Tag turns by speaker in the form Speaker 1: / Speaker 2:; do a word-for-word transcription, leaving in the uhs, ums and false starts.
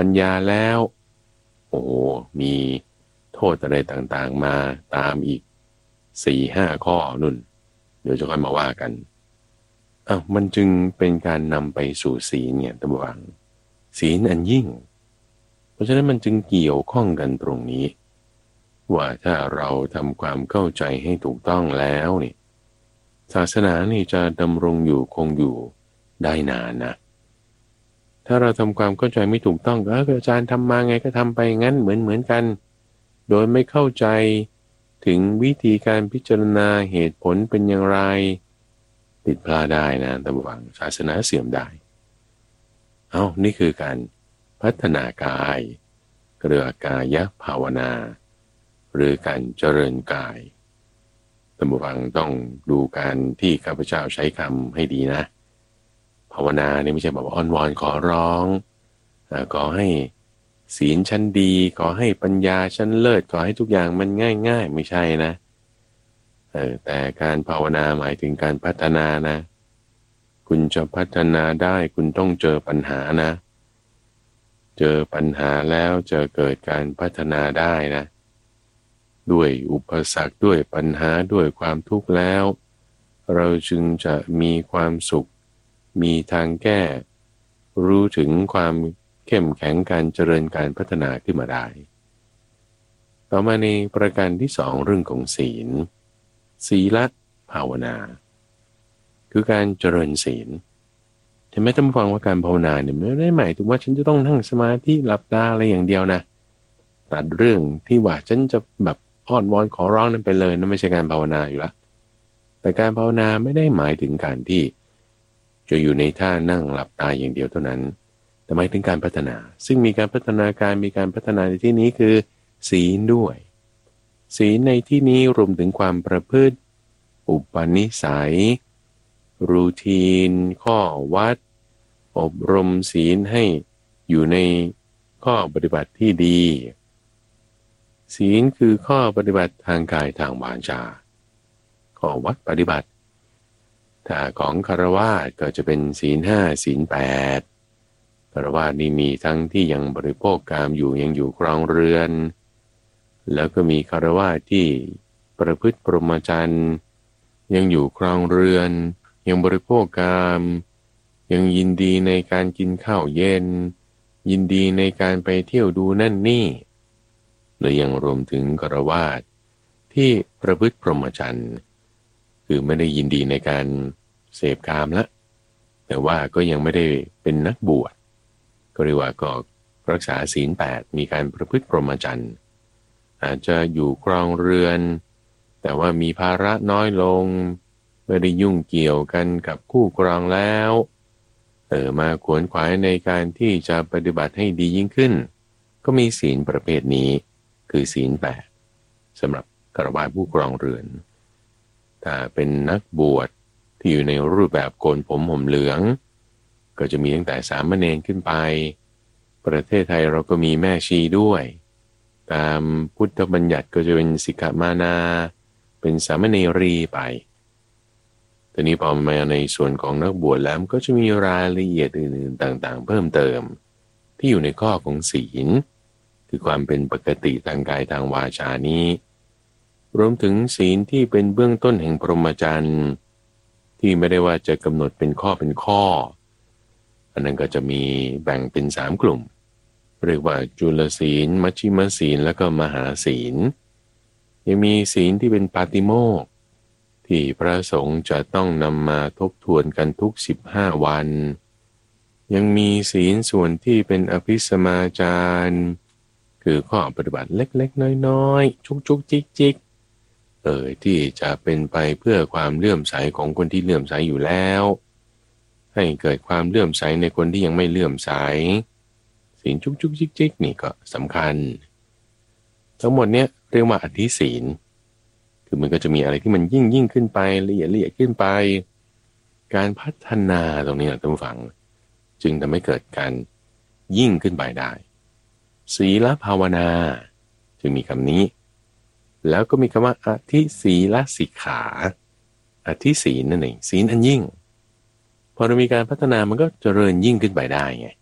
Speaker 1: ปัญญาแล้วโอ้มีโทษอะไรต่างๆมาตามอีกสี่ห้าข้อนุ่นเดี๋ยวจะค่อยมาว่ากันอ้าวมันจึงเป็นการนำไปสู่ศีลเนี่ยตะบวังศีลอันยิ่งเพราะฉะนั้นมันจึงเกี่ยวข้องกันตรงนี้ว่าถ้าเราทำความเข้าใจให้ถูกต้องแล้วนี่ศาสนานี่จะดำรงอยู่คงอยู่ได้นานนะถ้าเราทำความเข้าใจไม่ถูกต้องก็อาจารย์ทำมาไงก็ทำไปงั้นเหมือนเหมือนกันโดยไม่เข้าใจถึงวิธีการพิจารณาเหตุผลเป็นอย่างไรติดพลาดได้นะตะวังศาสนาเสื่อมได้เอานี่คือการพัฒนากายเรียกว่ากายภาวนาหรือการเจริญกายท่านผู้ฟังต้องดูการที่ข้าพเจ้าใช้คำให้ดีนะภาวนาเนี่ยไม่ใช่แบบอ้อนวอนขอร้องขอให้ศีลชั้นดีขอให้ปัญญาชั้นเลิศขอให้ทุกอย่างมันง่ายๆไม่ใช่นะเออแต่การภาวนาหมายถึงการพัฒนานะคุณจะพัฒนาได้คุณต้องเจอปัญหานะเจอปัญหาแล้วจะเกิดการพัฒนาได้นะด้วยอุปสรรคด้วยปัญหาด้วยความทุกข์แล้วเราจึงจะมีความสุขมีทางแก้รู้ถึงความเข้มแข็งการเจริญการพัฒนาขึ้นมาได้ต่อมาในประการที่สองเรื่องของศีลศีลภาวนาคือการเจริญศีลเห็นไหมท่านผู้ฟังว่าการภาวนาเนี่ยไม่ได้หมายถึงว่าฉันจะต้องนั่งสมาธิหลับตาอะไรอย่างเดียวนะตัดเรื่องที่ว่าฉันจะแบบอ้อนวอนขอร้องนั้นไปเลยนั่นไม่ใช่การภาวนาอยู่ละแต่การภาวนาไม่ได้หมายถึงการที่จะอยู่ในท่านั่งหลับตาอย่างเดียวเท่านั้นแต่หมายถึงการพัฒนาซึ่งมีการพัฒนาการมีการพัฒนาในที่นี้คือศีลด้วยศีลในที่นี้รวมถึงความประพฤติอุปนิสัยรูทีนข้อวัดอบรมศีลให้อยู่ในข้อปฏิบัติที่ดีศีลคือข้อปฏิบัติทางกายทางวาจาข้อวัดปฏิบัติถ้าของคฤหัสถ์ก็จะเป็นศีลห้าศีลแปดคฤหัสถ์นี่มีทั้งที่ยังบริโภคกามอยู่ยังอยู่ครองเรือนแล้วก็มีคฤหัสถ์ที่ประพฤติพรหมจรรย์ยังอยู่ครองเรือนยังบริโภคกามยังยินดีในการกินข้าวเย็นยินดีในการไปเที่ยวดูนั่นนี่และยังรวมถึงคฤหัสถ์ที่ประพฤติพรหมจรรย์คือไม่ได้ยินดีในการเสพกามละแต่ว่าก็ยังไม่ได้เป็นนักบวชก็เรียกว่าก็รักษาศีลแปดมีการประพฤติพรหมจรรย์อาจจะอยู่ครองเรือนแต่ว่ามีภาระน้อยลงไม่ได้ยุ่งเกี่ยวกันกับคู่ครองแล้วเออมาขวนขวายในการที่จะปฏิบัติให้ดียิ่งขึ้นก็มีศีลประเภทนี้คือศีลแปดสำหรับฆราวาสผู้ครองเรือนถ้าเป็นนักบวชที่อยู่ในรูปแบบโกนผมห่มเหลืองก็จะมีตั้งแต่สามเณรขึ้นไปประเทศไทยเราก็มีแม่ชีด้วยตามพุทธบัญญัติก็จะเป็นสิกขามานาเป็นสามเณรีไปทีนี้พอมาในส่วนของนักบวชแล้วก็จะมีรายละเอียดอื่นๆต่างๆเพิ่มเติมที่อยู่ในข้อของศีลคือความเป็นปกติทางกายทางวาจานี้รวมถึงศีลที่เป็นเบื้องต้นแห่งพรหมจรรย์ที่ไม่ได้ว่าจะกำหนดเป็นข้อเป็นข้ออันนั้นก็จะมีแบ่งเป็นสามกลุ่มเรียกว่าจุลศีลมัชฌิมศีลแล้วก็มหาศีลยังมีศีลที่เป็นปาติโมกข์ที่พระสงฆ์จะต้องนำมาทบทวนกันทุกสิบห้าวันยังมีศีลส่วนที่เป็นอภิสมาจารคือข้อปฏิบัติเล็กๆน้อยๆจุกๆจิกๆเออที่จะเป็นไปเพื่อความเลื่อมใสของคนที่เลื่อมใสอยู่แล้วให้เกิดความเลื่อมใสในคนที่ยังไม่เลื่อมใสศีลจุกๆจิกๆนี่ก็สำคัญทั้งหมดเนี้ยเรียกว่าอธิศีลคือมันก็จะมีอะไรที่มันยิ่งยิ่งขึ้นไปละเอียดละเอียดขึ้นไปการพัฒนาตรงนี้ท่านผู้ฟังจึงทำให้เกิดการยิ่งขึ้นไปได้ศีลภาวนาจึงมีคำนี้แล้วก็มีคำว่าอธิศีลสิกขาอธิศีลนั่นเองศีลอันยิ่งพอเรามีการพัฒนามันก็เจริญยิ่งขึ้นไปได้ไง